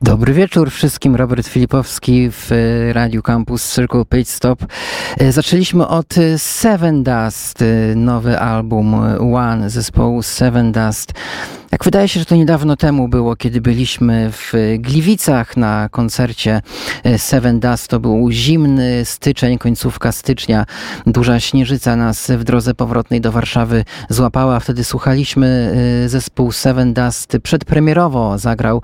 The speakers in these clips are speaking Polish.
Dobry wieczór wszystkim. Robert Filipowski w Radiu Campus Circle Page Stop. Zaczęliśmy od Sevendust, nowy album One zespołu Sevendust. Jak wydaje się, że to niedawno temu było, kiedy byliśmy w Gliwicach na koncercie Sevendust. To był zimny styczeń, końcówka stycznia. Duża śnieżyca nas w drodze powrotnej do Warszawy złapała. Wtedy słuchaliśmy zespół Sevendust. Przedpremierowo zagrał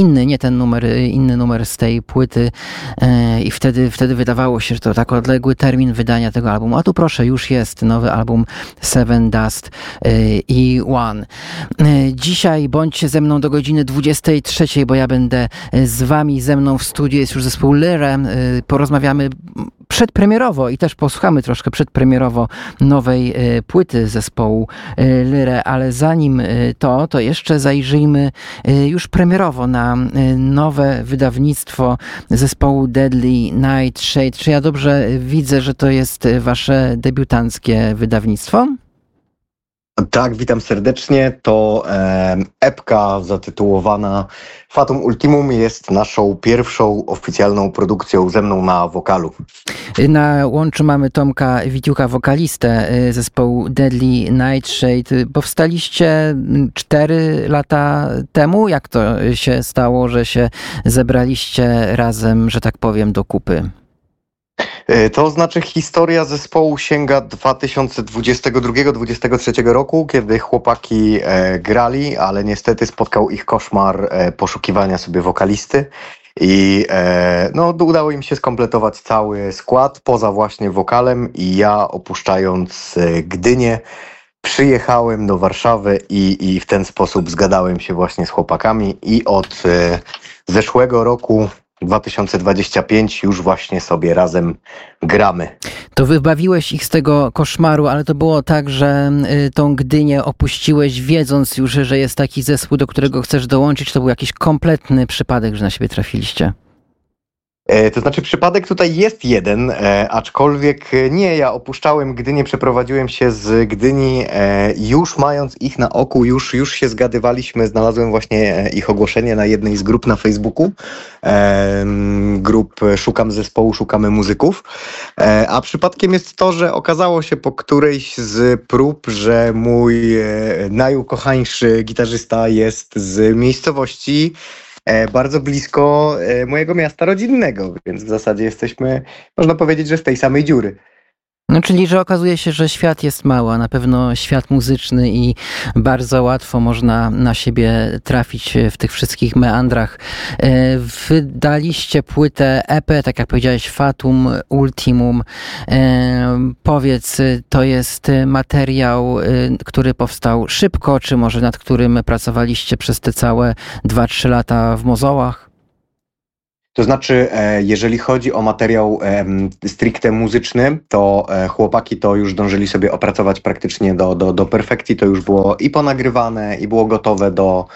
inny numer z tej płyty i wtedy wydawało się, że to tak odległy termin wydania tego albumu. A tu proszę, już jest nowy album Sevendust i One. Dzisiaj bądźcie ze mną do godziny 23, bo ja będę z wami. Ze mną w studiu jest już zespół Lyre. Porozmawiamy przedpremierowo i też posłuchamy troszkę przedpremierowo nowej płyty zespołu Lyre, ale zanim to jeszcze zajrzyjmy już premierowo na nowe wydawnictwo zespołu Deadly Nightshade. Czy ja dobrze widzę, że to jest wasze debiutanckie wydawnictwo? Tak, witam serdecznie. To epka zatytułowana Fatum Ultimum jest naszą pierwszą oficjalną produkcją ze mną na wokalu. Na łączu mamy Tomka Witiuka, wokalistę zespołu Deadly Nightshade. Powstaliście 4 lata temu. Jak to się stało, że się zebraliście razem, że tak powiem, do kupy? To znaczy historia zespołu sięga 2022-2023 roku, kiedy chłopaki grali, ale niestety spotkał ich koszmar poszukiwania sobie wokalisty i udało im się skompletować cały skład poza właśnie wokalem i ja, opuszczając Gdynię, przyjechałem do Warszawy i w ten sposób zgadałem się właśnie z chłopakami i od zeszłego roku 2025 już właśnie sobie razem gramy. To wybawiłeś ich z tego koszmaru, ale to było tak, że tą Gdynię opuściłeś, wiedząc już, że jest taki zespół, do którego chcesz dołączyć. To był jakiś kompletny przypadek, że na siebie trafiliście? To znaczy przypadek tutaj jest jeden, aczkolwiek nie, ja opuszczałem Gdynię, przeprowadziłem się z Gdyni, już mając ich na oku, już się zgadywaliśmy, znalazłem właśnie ich ogłoszenie na jednej z grup na Facebooku, grup Szukam Zespołu, Szukamy Muzyków, a przypadkiem jest to, że okazało się po którejś z prób, że mój najukochańszy gitarzysta jest z miejscowości bardzo blisko mojego miasta rodzinnego, więc w zasadzie jesteśmy, można powiedzieć, że z tej samej dziury. No, czyli, że okazuje się, że świat jest mały, a na pewno świat muzyczny i bardzo łatwo można na siebie trafić w tych wszystkich meandrach. Wydaliście płytę EP, tak jak powiedziałeś, Fatum Ultimum. Powiedz, to jest materiał, który powstał szybko, czy może nad którym pracowaliście przez te całe 2-3 lata w mozołach? To znaczy, jeżeli chodzi o materiał stricte muzyczny, to chłopaki to już zdążyli sobie opracować praktycznie do perfekcji. To już było i ponagrywane, i było gotowe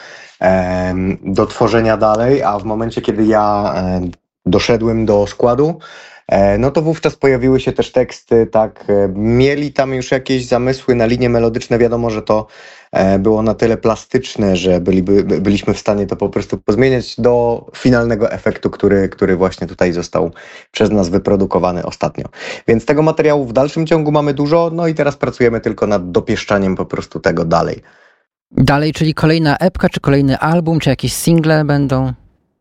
do tworzenia dalej, a w momencie, kiedy ja doszedłem do składu, no to wówczas pojawiły się też teksty, tak, mieli tam już jakieś zamysły na linie melodyczne, wiadomo, że to było na tyle plastyczne, że byliśmy w stanie to po prostu pozmieniać do finalnego efektu, który właśnie tutaj został przez nas wyprodukowany ostatnio. Więc tego materiału w dalszym ciągu mamy dużo, no i teraz pracujemy tylko nad dopieszczaniem po prostu tego dalej. Dalej, czyli kolejna epka, czy kolejny album, czy jakieś single będą?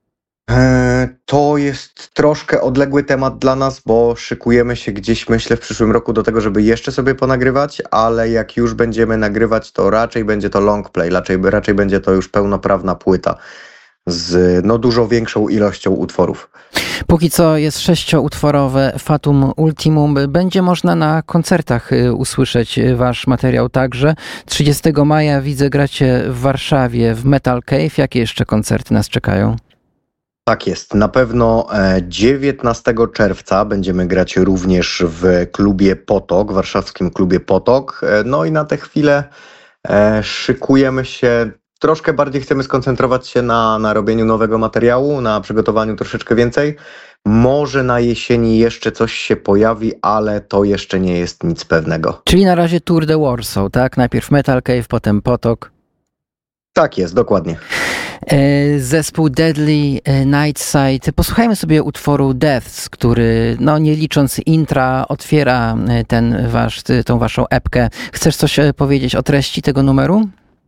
To jest troszkę odległy temat dla nas, bo szykujemy się gdzieś, myślę, w przyszłym roku do tego, żeby jeszcze sobie ponagrywać, ale jak już będziemy nagrywać, to raczej będzie to long play, raczej będzie to już pełnoprawna płyta z dużo większą ilością utworów. Póki co jest 6-utworowe Fatum Ultimum. Będzie można na koncertach usłyszeć wasz materiał także. 30 maja widzę, gracie w Warszawie w Metal Cave. Jakie jeszcze koncerty nas czekają? Tak jest. Na pewno 19 czerwca będziemy grać również w klubie Potok, warszawskim klubie Potok. No i na tę chwilę szykujemy się, troszkę bardziej chcemy skoncentrować się na robieniu nowego materiału, na przygotowaniu troszeczkę więcej. Może na jesieni jeszcze coś się pojawi, ale to jeszcze nie jest nic pewnego. Czyli na razie Tour de Warsaw, tak? Najpierw Metal Cave, potem Potok. Tak jest, dokładnie. Zespół Deadly Nightside. Posłuchajmy sobie utworu Deaths, który, no nie licząc intra, otwiera tą waszą epkę. Chcesz coś powiedzieć o treści tego numeru?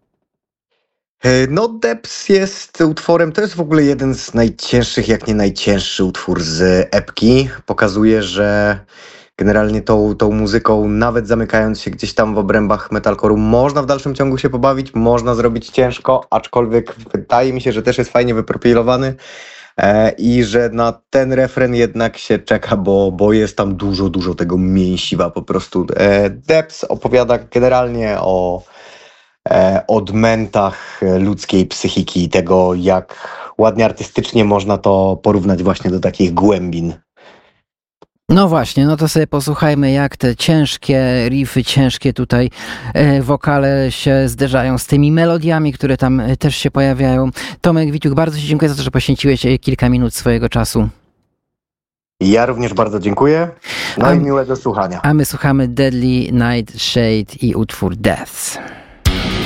No, Depths jest utworem, to jest w ogóle jeden z najcięższych, jak nie najcięższy utwór z epki. Pokazuje, że generalnie tą muzyką, nawet zamykając się gdzieś tam w obrębach metalcore'u, można w dalszym ciągu się pobawić, można zrobić ciężko, aczkolwiek wydaje mi się, że też jest fajnie wyprofilowany i że na ten refren jednak się czeka, bo jest tam dużo tego mięsiwa po prostu. Depths opowiada generalnie o odmętach ludzkiej psychiki i tego, jak ładnie artystycznie można to porównać właśnie do takich głębin. No właśnie, no to sobie posłuchajmy, jak te ciężkie riffy, ciężkie tutaj wokale się zderzają z tymi melodiami, które tam też się pojawiają. Tomek Witiuk, bardzo Ci dziękuję za to, że poświęciłeś kilka minut swojego czasu. Ja również bardzo dziękuję. No i miłego słuchania. A my słuchamy Deadly Nightshade i utwór Deaths.